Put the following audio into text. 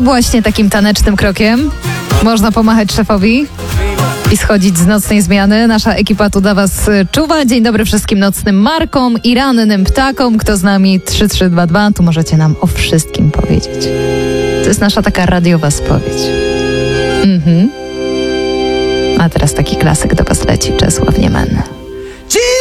właśnie takim tanecznym krokiem można pomachać szefowi i schodzić z nocnej zmiany. Nasza ekipa tu dla was czuwa. Dzień dobry wszystkim nocnym markom i rannym ptakom. Kto z nami? 3322. Tu możecie nam o wszystkim powiedzieć. To jest nasza taka radiowa spowiedź. A teraz taki klasyk do was leci. Czesław Niemenny.